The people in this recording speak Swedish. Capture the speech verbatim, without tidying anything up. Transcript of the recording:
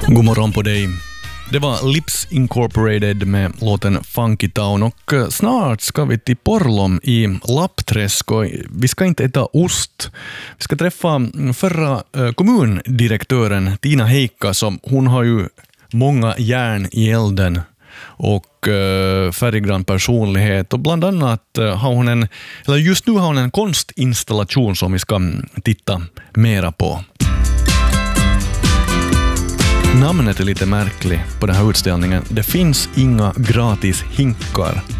God morgon på dig. Det var Lips Incorporated med låten Funky Town och snart ska vi till Porlom i Lappträsk och vi ska inte äta ost. Vi ska träffa förra kommundirektören Tina Heikka, som hon har ju många järn i elden och färggrann personlighet, och bland annat har hon en, eller just nu har hon en konstinstallation som vi ska titta mera på. Namnet är lite märkligt på den här utställningen. Det finns inga gratis hinkar.